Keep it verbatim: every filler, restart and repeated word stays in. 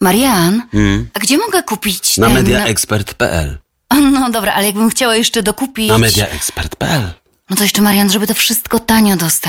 Marian, Hmm? a gdzie mogę kupić Na ten... mediaexpert kropka p l. No dobra, ale jakbym chciała jeszcze dokupić... Na mediaexpert kropka p l. No to jeszcze, Marian, żeby to wszystko tanio dostać.